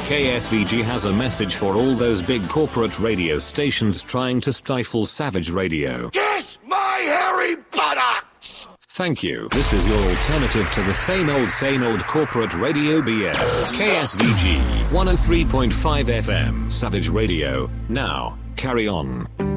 KSVG has a message for all those big corporate radio stations trying to stifle Savage Radio. Kiss my hairy buttocks! Thank you. This is your alternative to the same old corporate radio BS. KSVG 103.5 FM. Savage Radio. Now, carry on.